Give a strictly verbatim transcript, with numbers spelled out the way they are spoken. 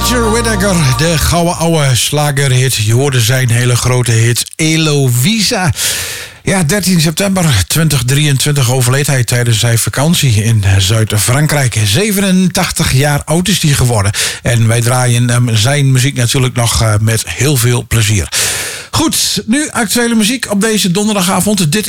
Roger Whittaker, de gouden oude slagerhit. Je hoorde zijn hele grote hit Eloisa. Ja, dertien september tweeduizend drieëntwintig overleed hij tijdens zijn vakantie in Zuid-Frankrijk. zevenentachtig jaar oud is hij geworden. En wij draaien hem zijn muziek natuurlijk nog uh, met heel veel plezier. Goed, nu actuele muziek op deze donderdagavond. Dit